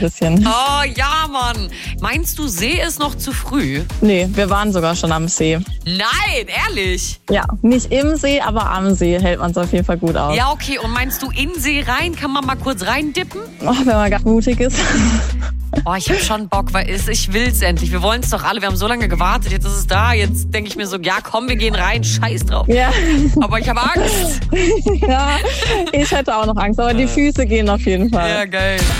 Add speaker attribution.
Speaker 1: bisschen.
Speaker 2: Oh ja, Mann. Meinst du, See ist noch zu früh?
Speaker 1: Nee, wir waren sogar schon am See.
Speaker 2: Nein, ehrlich?
Speaker 1: Ja, nicht im See, aber am See hält man es auf jeden Fall gut aus.
Speaker 2: Ja, okay. Und meinst du, in See rein? Kann man mal kurz reindippen?
Speaker 1: Oh, wenn man ganz mutig ist.
Speaker 2: Oh, ich hab schon Bock, weil ich will's endlich. Wir wollen's doch alle. Wir haben so lange gewartet. Jetzt ist es da. Jetzt denke ich mir so, ja komm, wir gehen rein. Scheiß drauf.
Speaker 1: Ja.
Speaker 2: Aber ich habe Angst.
Speaker 1: Ja, ich hätte auch noch Angst, aber die Füße gehen auf jeden Fall.
Speaker 2: Ja, geil.